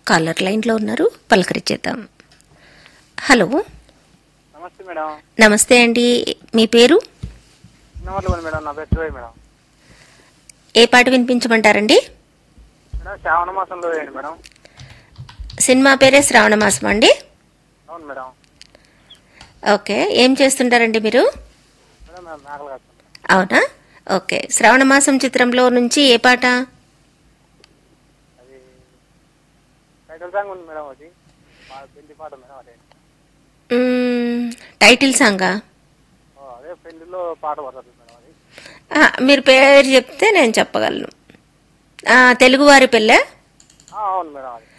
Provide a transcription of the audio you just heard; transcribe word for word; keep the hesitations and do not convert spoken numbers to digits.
Caller లైన్లో ఉన్నారు, పలకరించేద్దాం. Hello, నమస్తే మేడం. నమస్తే అండి. మీ పేరు? నమస్తే మేడం. నా పేరు శివయ్య మేడం. ఏ పాట వినిపించమంటారండి? మేడం శ్రావణ మాసంలో వేయండి మేడం. సినిమా పేరే శ్రావణ మాసం అండి? అవును మేడం. ఓకే, ఏం చేస్తుంటారండి మీరు? మేడం మేము మేకలు కాస్తాం. అవునా, ఓకే. శ్రావణ మాసం చిత్రంలో నుంచి ఏ పాట? అది టైటిల్ సాంగ్ ఉంది మేడం. అది మా పెళ్లి పాట మేడం. అదే మ్మ్, టైటిల్ సాంగా? ఓ, అదే పెళ్లిలో పాట పడుతుంది మేడం. అది ఆ, మీరు పేరు చెప్తే నేను చెప్పగలను. ఆ, తెలుగువారి పెళ్ళే? ఆ, అవును మేడం. అది